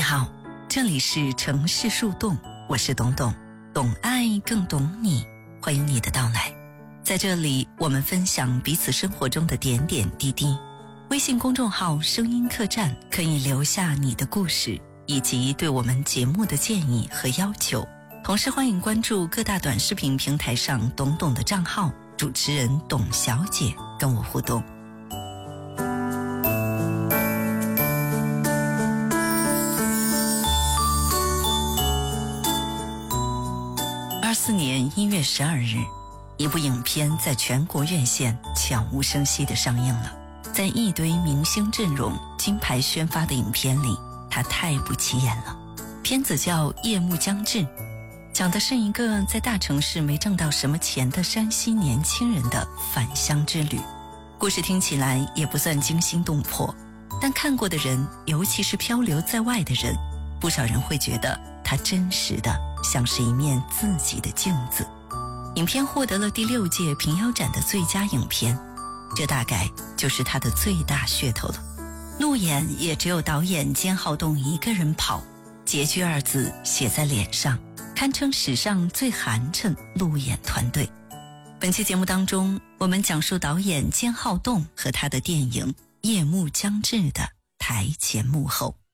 好，这里是城市树洞，我是董董，懂爱更懂你，欢迎你的到来。在这里，我们分享彼此生活中的点点滴滴。微信公众号声音客栈可以留下你的故事以及对我们节目的建议和要求，同时欢迎关注各大短视频平台上董董的账号，主持人董小姐跟我互动。24年1月12日，一部影片在全国院线悄无声息地上映了。在一堆明星阵容金牌宣发的影片里，它太不起眼了。片子叫《夜幕将至》，讲的是一个在大城市没挣到什么钱的山西年轻人的返乡之旅。故事听起来也不算惊心动魄，但看过的人，尤其是漂流在外的人，不少人会觉得它真实的像是一面自己的镜子。影片获得了第6届平遥展的最佳影片，这大概就是它的最大噱头了。路演也只有导演兼浩栋一个人跑，拮据2字写在脸上，堪称史上最寒碜路演团队。本期节目当中，我们讲述导演兼浩栋和他的电影《夜幕将至》的台前幕后。